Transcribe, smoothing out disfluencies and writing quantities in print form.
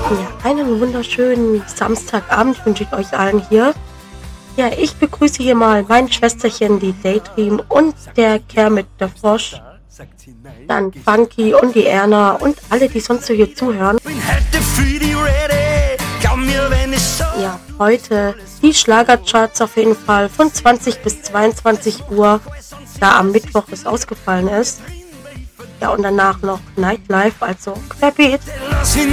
Ja, einen wunderschönen Samstagabend wünsche ich euch allen hier. Ja, ich begrüße hier mal mein Schwesterchen, die Daydream und der Kermit der Frosch, dann Funky und die Erna und alle, die sonst so hier zuhören. Ja, heute die Schlagercharts auf jeden Fall von 20 bis 22 Uhr, da am Mittwoch es ausgefallen ist. Ja, und danach noch Nightlife, also querbeet.